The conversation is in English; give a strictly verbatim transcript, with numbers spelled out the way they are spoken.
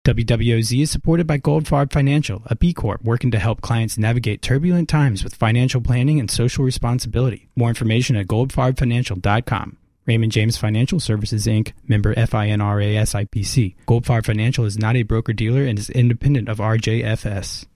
W W O Z is supported by Goldfarb Financial, a B Corp working to help clients navigate turbulent times with financial planning and social responsibility. More information at goldfarb financial dot com. Raymond James Financial Services, Incorporated, member FINRA S I P C. Goldfarb Financial is not a broker-dealer and is independent of R J F S.